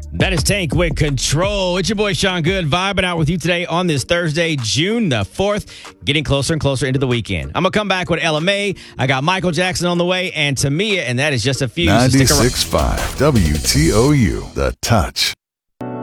That is Tank with Control. It's your boy Sean Good vibing out with you today on this Thursday, June the 4th, getting closer and closer into the weekend. I'm going to come back with LMA. I got Michael Jackson on the way and Tamia, and that is just a few. 96.5 WTOU, The Touch.